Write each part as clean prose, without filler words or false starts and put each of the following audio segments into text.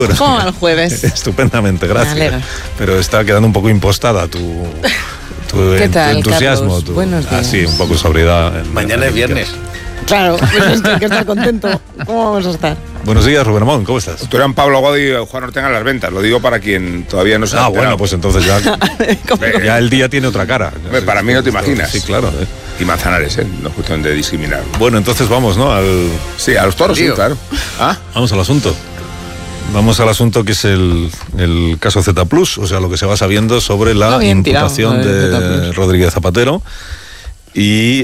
¿Cómo va el jueves? Estupendamente, gracias. Pero está quedando un poco impostada tu ¿Qué tal, entusiasmo. Buenos días. Sí, un poco sobriedad. Mañana es viernes. Claro, pues es que hay que estar contento. ¿Cómo vamos a estar? Buenos días, Rubén Amón, ¿cómo estás? Tú eran Pablo Aguado y Juan Ortega en las ventas. Lo digo para quien todavía no se ha enterado. Bueno, pues entonces ya el día tiene otra cara. Para mí no te imaginas. Sí, claro. Y Manzanares, no es cuestión de discriminar. Bueno, entonces vamos, ¿no? Sí, a los toros, sí, claro. Vamos al asunto. Vamos al asunto que es el caso Z+, o sea, lo que se va sabiendo sobre la imputación de Rodríguez Zapatero y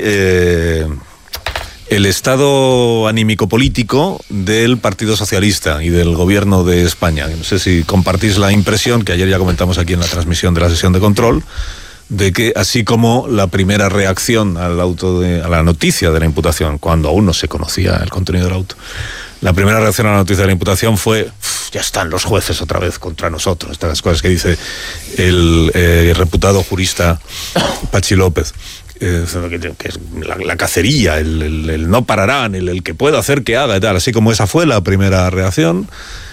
el estado anímico-político del Partido Socialista y del Gobierno de España. No sé si compartís la impresión, que ayer ya comentamos aquí en la transmisión de la sesión de control, de que así como la primera reacción a la noticia de la imputación, cuando aún no se conocía el contenido del auto, la primera reacción a la noticia de la imputación fue: ya están los jueces otra vez contra nosotros. Estas cosas que dice el reputado jurista Pachi López. Que es la cacería, el no pararán, el que pueda hacer que haga y tal. Así como esa fue la primera reacción,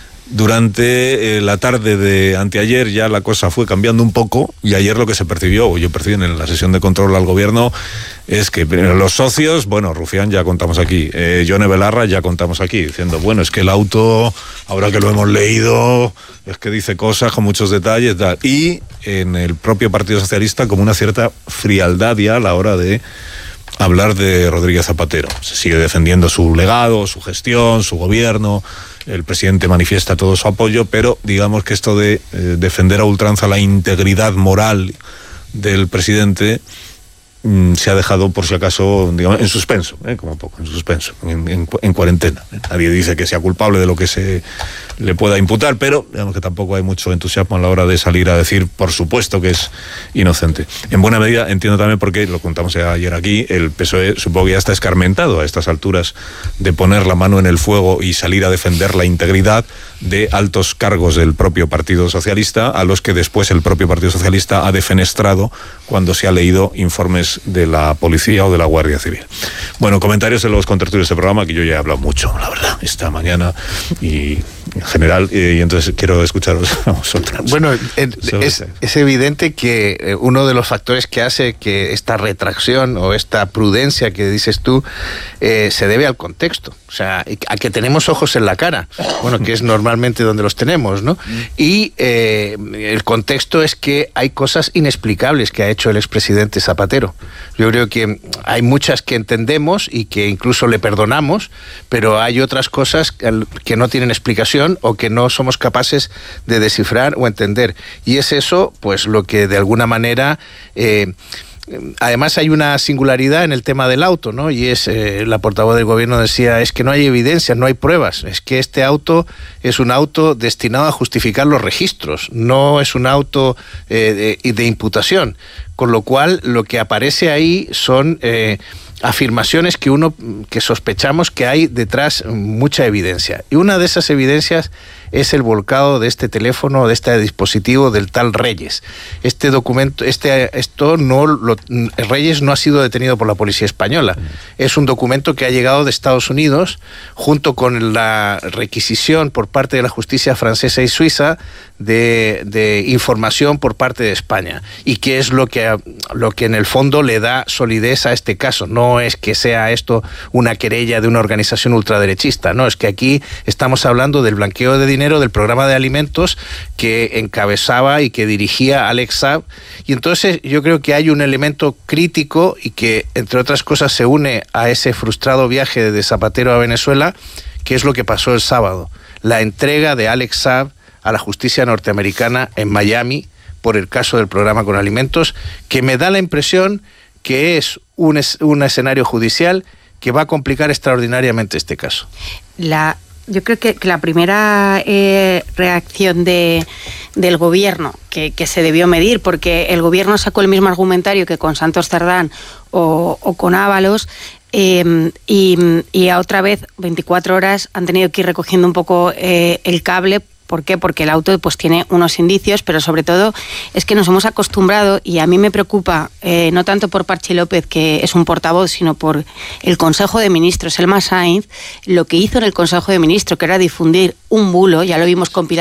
durante la tarde de anteayer ya la cosa fue cambiando un poco, y ayer lo que se percibió, o yo percibí en la sesión de control al gobierno, es que primero los socios, Rufián ya contamos aquí, Yone Belarra ya contamos aquí, diciendo, es que el auto, ahora que lo hemos leído, es que dice cosas con muchos detalles, tal. Y en el propio Partido Socialista como una cierta frialdad ya a la hora de hablar de Rodríguez Zapatero. Se sigue defendiendo su legado, su gestión, su gobierno. El presidente manifiesta todo su apoyo, pero digamos que esto de defender a ultranza la integridad moral del presidente se ha dejado, por si acaso, digamos, en suspenso, como poco, en suspenso, en cuarentena. Nadie dice que sea culpable de lo que se le pueda imputar, pero digamos que tampoco hay mucho entusiasmo a la hora de salir a decir, por supuesto, que es inocente. En buena medida entiendo también, porque lo contamos ayer aquí, el PSOE supongo que ya está escarmentado a estas alturas de poner la mano en el fuego y salir a defender la integridad de altos cargos del propio Partido Socialista, a los que después el propio Partido Socialista ha defenestrado cuando se ha leído informes de la policía o de la Guardia Civil. Bueno, comentarios de los contertulios de este programa, que yo ya he hablado mucho, la verdad, esta mañana y en general, y entonces quiero escucharos a vosotros. Bueno, es evidente que uno de los factores que hace que esta retracción o esta prudencia que dices tú se debe al contexto, o sea, a que tenemos ojos en la cara, que es normalmente donde los tenemos, ¿no? Y el contexto es que hay cosas inexplicables que ha hecho el expresidente Zapatero. Yo creo que hay muchas que entendemos y que incluso le perdonamos, pero hay otras cosas que no tienen explicación o que no somos capaces de descifrar o entender. Y es eso, pues, lo que de alguna manera... Además hay una singularidad en el tema del auto, ¿no? Y es, la portavoz del gobierno decía, es que no hay evidencia, no hay pruebas, es que este auto es un auto destinado a justificar los registros, no es un auto de imputación, con lo cual lo que aparece ahí son afirmaciones que sospechamos que hay detrás mucha evidencia. Y una de esas evidencias es el volcado de este teléfono, de este dispositivo del tal Reyes. Este documento, Reyes no ha sido detenido por la policía española. Es un documento que ha llegado de Estados Unidos junto con la requisición por parte de la justicia francesa y suiza de información por parte de España, y que es lo que en el fondo le da solidez a este caso. No es que sea esto una querella de una organización ultraderechista, no, es que aquí estamos hablando del blanqueo de dinero del programa de alimentos que encabezaba y que dirigía Alex Saab, y entonces yo creo que hay un elemento crítico y que entre otras cosas se une a ese frustrado viaje de Zapatero a Venezuela, que es lo que pasó el sábado, la entrega de Alex Saab a la justicia norteamericana en Miami por el caso del programa con alimentos, que me da la impresión que es un escenario judicial que va a complicar extraordinariamente este caso. Yo creo que la primera reacción del gobierno que se debió medir, porque el gobierno sacó el mismo argumentario que con Santos Cerdán o con Ábalos, y a otra vez 24 horas han tenido que ir recogiendo un poco el cable. ¿Por qué? Porque el auto pues tiene unos indicios, pero sobre todo es que nos hemos acostumbrado, y a mí me preocupa, no tanto por Pachi López, que es un portavoz, sino por el Consejo de Ministros, Elma Sainz, lo que hizo en el Consejo de Ministros, que era difundir un bulo, ya lo vimos con Pilar